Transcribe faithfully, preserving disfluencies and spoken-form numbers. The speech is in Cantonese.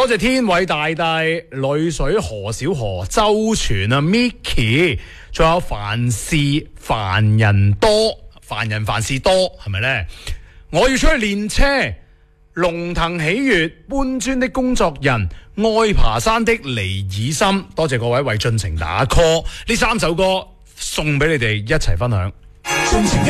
多謝天偉大帝、女水何小何、周全啊 Micky， 仲有凡事凡人多，凡人凡事多，係咪呢？我要出去練車，龍騰喜悅，搬磚的工作人，愛爬山的尼爾森，多謝各位為進程打 call，呢三首歌送俾你哋一齊分享。進程一